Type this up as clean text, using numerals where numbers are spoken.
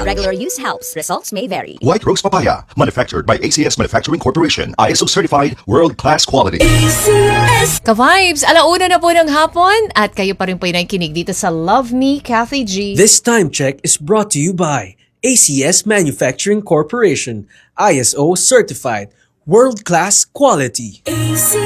Regular use helps. Results may vary. White Rose Papaya, manufactured by ACS Manufacturing Corporation. ISO certified, world-class quality. Ka-vibes, alauna na po ng hapon at kayo pa rin po yung nakikinig dito sa Love Me, Kathy G. This time check is brought to you by ACS Manufacturing Corporation, ISO certified, world-class quality.